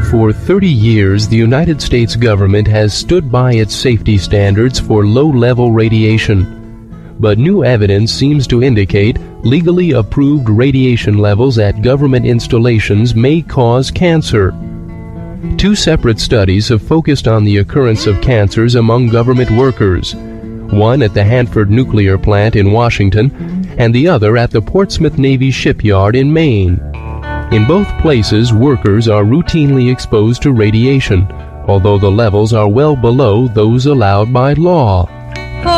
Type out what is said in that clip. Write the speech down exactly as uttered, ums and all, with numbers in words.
For thirty years, the United States government has stood by its safety standards for low-level radiation. But new evidence seems to indicate legally approved radiation levels at government installations may cause cancer. Two separate studies have focused on the occurrence of cancers among government workers, one at the Hanford Nuclear Plant in Washington and the other at the Portsmouth Navy Shipyard in Maine. In both places, workers are routinely exposed to radiation, although the levels are well below those allowed by law.